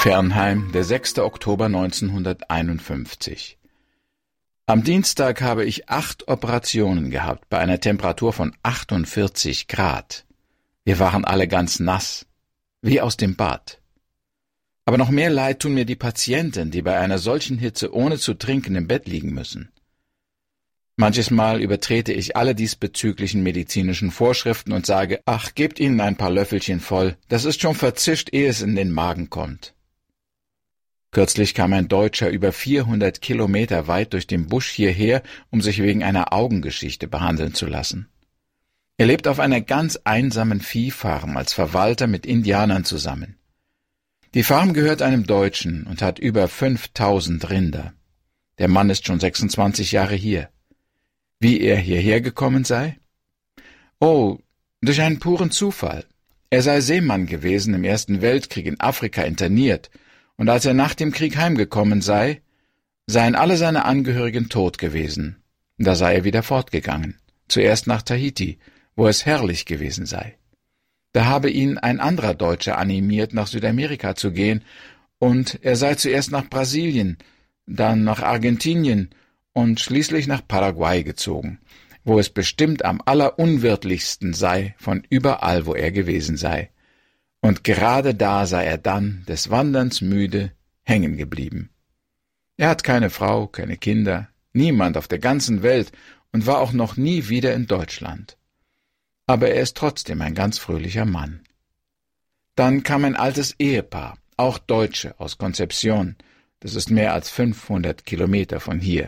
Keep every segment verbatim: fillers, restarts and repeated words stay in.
Fernheim, der sechster Oktober neunzehnhunderteinundfünfzig. Am Dienstag habe ich acht Operationen gehabt, bei einer Temperatur von achtundvierzig Grad. Wir waren alle ganz nass, wie aus dem Bad. Aber noch mehr leid tun mir die Patienten, die bei einer solchen Hitze ohne zu trinken im Bett liegen müssen. Manches Mal übertrete ich alle diesbezüglichen medizinischen Vorschriften und sage, ach, gebt ihnen ein paar Löffelchen voll, das ist schon verzischt, ehe es in den Magen kommt. Kürzlich kam ein Deutscher über vierhundert Kilometer weit durch den Busch hierher, um sich wegen einer Augengeschichte behandeln zu lassen. Er lebt auf einer ganz einsamen Viehfarm als Verwalter mit Indianern zusammen. Die Farm gehört einem Deutschen und hat über fünftausend Rinder. Der Mann ist schon sechsundzwanzig Jahre hier. Wie er hierher gekommen sei? Oh, durch einen puren Zufall. Er sei Seemann gewesen im Ersten Weltkrieg in Afrika interniert, und als er nach dem Krieg heimgekommen sei, seien alle seine Angehörigen tot gewesen. Da sei er wieder fortgegangen, zuerst nach Tahiti, wo es herrlich gewesen sei. Da habe ihn ein anderer Deutscher animiert, nach Südamerika zu gehen, und er sei zuerst nach Brasilien, dann nach Argentinien und schließlich nach Paraguay gezogen, wo es bestimmt am allerunwirtlichsten sei von überall, wo er gewesen sei. Und gerade da sei er dann, des Wanderns müde, hängen geblieben. Er hat keine Frau, keine Kinder, niemand auf der ganzen Welt und war auch noch nie wieder in Deutschland. Aber er ist trotzdem ein ganz fröhlicher Mann. Dann kam ein altes Ehepaar, auch Deutsche, aus Concepción. Das ist mehr als fünfhundert Kilometer von hier.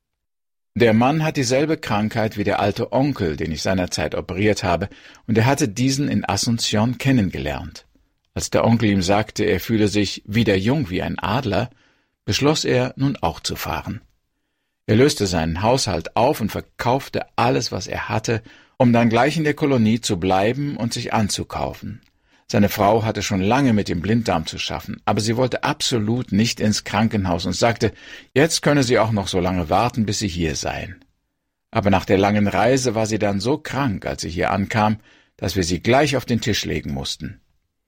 Der Mann hat dieselbe Krankheit wie der alte Onkel, den ich seinerzeit operiert habe, und er hatte diesen in Asunción kennengelernt. Als der Onkel ihm sagte, er fühle sich wieder jung wie ein Adler, beschloss er, nun auch zu fahren. Er löste seinen Haushalt auf und verkaufte alles, was er hatte, um dann gleich in der Kolonie zu bleiben und sich anzukaufen. Seine Frau hatte schon lange mit dem Blinddarm zu schaffen, aber sie wollte absolut nicht ins Krankenhaus und sagte, jetzt könne sie auch noch so lange warten, bis sie hier seien. Aber nach der langen Reise war sie dann so krank, als sie hier ankam, dass wir sie gleich auf den Tisch legen mussten.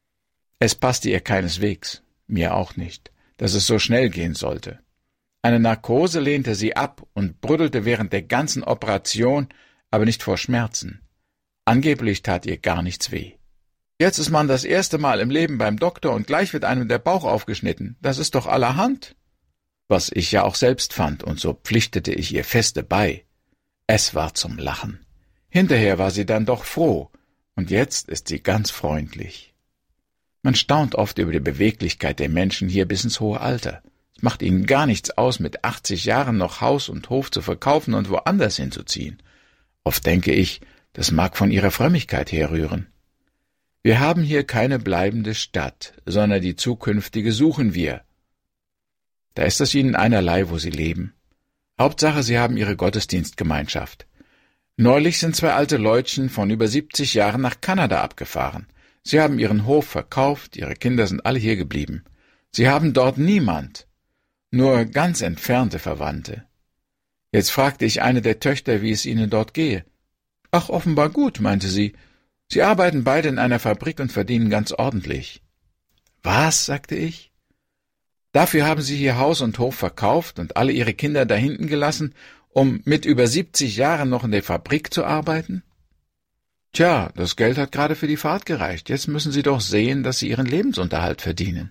Es passte ihr keineswegs, mir auch nicht, dass es so schnell gehen sollte. Eine Narkose lehnte sie ab und brüddelte während der ganzen Operation, aber nicht vor Schmerzen. Angeblich tat ihr gar nichts weh. Jetzt ist man das erste Mal im Leben beim Doktor und gleich wird einem der Bauch aufgeschnitten. Das ist doch allerhand. Was ich ja auch selbst fand, und so pflichtete ich ihr feste bei. Es war zum Lachen. Hinterher war sie dann doch froh, und jetzt ist sie ganz freundlich. Man staunt oft über die Beweglichkeit der Menschen hier bis ins hohe Alter. Es macht ihnen gar nichts aus, mit achtzig Jahren noch Haus und Hof zu verkaufen und woanders hinzuziehen. Oft denke ich, das mag von ihrer Frömmigkeit herrühren. Wir haben hier keine bleibende Stadt, sondern die zukünftige suchen wir. Da ist es ihnen einerlei, wo sie leben. Hauptsache, sie haben ihre Gottesdienstgemeinschaft. Neulich sind zwei alte Leutchen von über siebzig Jahren nach Kanada abgefahren. Sie haben ihren Hof verkauft, ihre Kinder sind alle hier geblieben. Sie haben dort niemand, nur ganz entfernte Verwandte. Jetzt fragte ich eine der Töchter, wie es ihnen dort gehe. Ach, offenbar gut, meinte sie. Sie arbeiten beide in einer Fabrik und verdienen ganz ordentlich. Was, sagte ich? Dafür haben sie hier Haus und Hof verkauft und alle ihre Kinder da hinten gelassen, um mit über siebzig Jahren noch in der Fabrik zu arbeiten? Tja, das Geld hat gerade für die Fahrt gereicht. Jetzt müssen sie doch sehen, dass sie ihren Lebensunterhalt verdienen.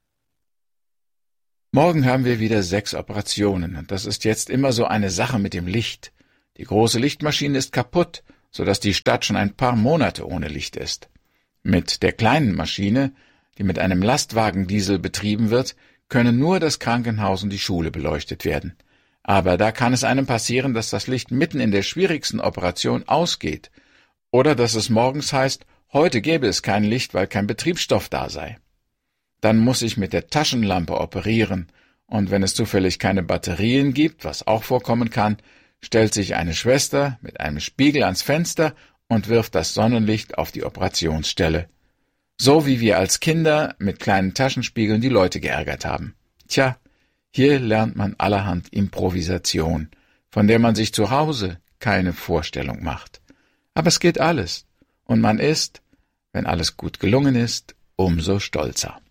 Morgen haben wir wieder sechs Operationen, und das ist jetzt immer so eine Sache mit dem Licht. Die große Lichtmaschine ist kaputt, so dass die Stadt schon ein paar Monate ohne Licht ist. Mit der kleinen Maschine, die mit einem Lastwagendiesel betrieben wird, können nur das Krankenhaus und die Schule beleuchtet werden. Aber da kann es einem passieren, dass das Licht mitten in der schwierigsten Operation ausgeht, oder dass es morgens heißt, heute gäbe es kein Licht, weil kein Betriebsstoff da sei. Dann muss ich mit der Taschenlampe operieren, und wenn es zufällig keine Batterien gibt, was auch vorkommen kann, stellt sich eine Schwester mit einem Spiegel ans Fenster und wirft das Sonnenlicht auf die Operationsstelle. So wie wir als Kinder mit kleinen Taschenspiegeln die Leute geärgert haben. Tja, hier lernt man allerhand Improvisation, von der man sich zu Hause keine Vorstellung macht. Aber es geht alles, und man ist, wenn alles gut gelungen ist, umso stolzer.